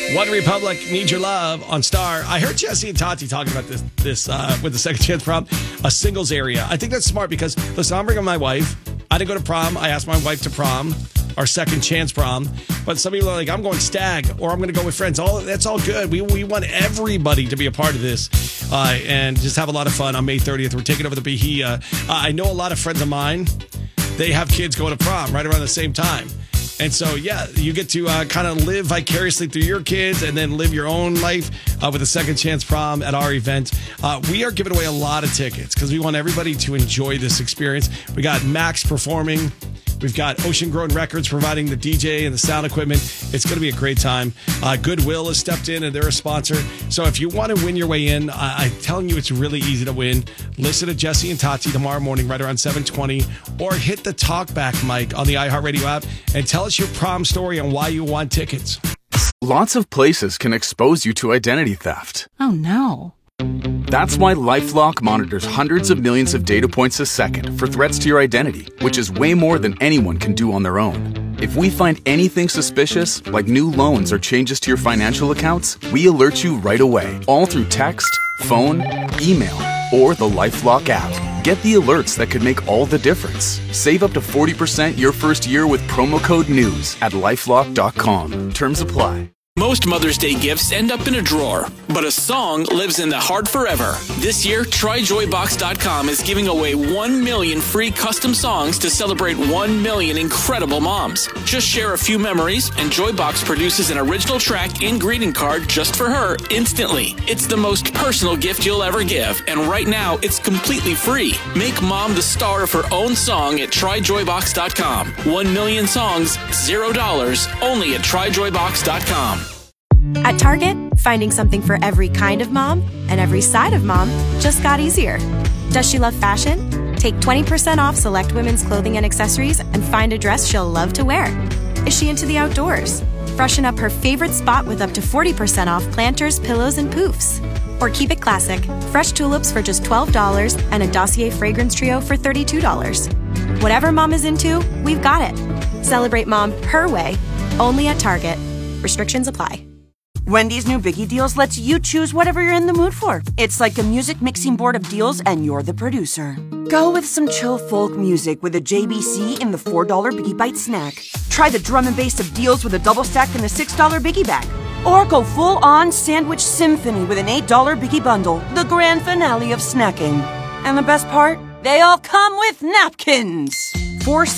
One Republic, Need Your Love on Star. I heard Jesse and Tati talking about this with the Second Chance Prom, a singles area. I think that's smart because, listen, I'm bringing my wife. I didn't go to prom. I asked my wife to prom, our Second Chance Prom. But some people are like, I'm going stag or I'm going to go with friends. That's all good. We want everybody to be a part of this and just have a lot of fun on May 30th. We're taking over the Bahia. I know a lot of friends of mine, they have kids going to prom right around the same time. And so, yeah, you get to kind of live vicariously through your kids and then live your own life with a Second Chance Prom at our event. We are giving away a lot of tickets because we want everybody to enjoy this experience. We got Max performing. We've got Ocean Grown Records providing the DJ and the sound equipment. It's going to be a great time. Goodwill has stepped in and they're a sponsor. So if you want to win your way in, I'm telling you it's really easy to win. Listen to Jesse and Tati tomorrow morning right around 7:20 or hit the talkback mic on the iHeartRadio app and tell us your prom story and why you want tickets. Lots of places can expose you to identity theft. Oh, no. That's why LifeLock monitors hundreds of millions of data points a second for threats to your identity, which is way more than anyone can do on their own. If we find anything suspicious, like new loans or changes to your financial accounts, we alert you right away, all through text, phone, email, or the LifeLock app. Get the alerts that could make all the difference. Save up to 40% your first year with promo code NEWS at LifeLock.com. Terms apply. Most Mother's Day gifts end up in a drawer, but a song lives in the heart forever. This year, TryJoyBox.com is giving away 1 million free custom songs to celebrate 1 million incredible moms. Just share a few memories, and Joybox produces an original track and greeting card just for her instantly. It's the most personal gift you'll ever give, and right now, it's completely free. Make mom the star of her own song at TryJoyBox.com. 1 million songs, $0, only at TryJoyBox.com. At Target, finding something for every kind of mom and every side of mom just got easier. Does she love fashion? Take 20% off select women's clothing and accessories and find a dress she'll love to wear. Is she into the outdoors? Freshen up her favorite spot with up to 40% off planters, pillows, and poofs. Or keep it classic. Fresh tulips for just $12 and a Dossier fragrance trio for $32. Whatever mom is into, we've got it. Celebrate mom her way, only at Target. Restrictions apply. Wendy's new Biggie Deals lets you choose whatever you're in the mood for. It's like a music mixing board of deals, and you're the producer. Go with some chill folk music with a JBC in the $4 Biggie Bite snack. Try the drum and bass of deals with a double stack in the $6 Biggie Bag. Or go full-on sandwich symphony with an $8 Biggie Bundle, the grand finale of snacking. And the best part? They all come with napkins. 4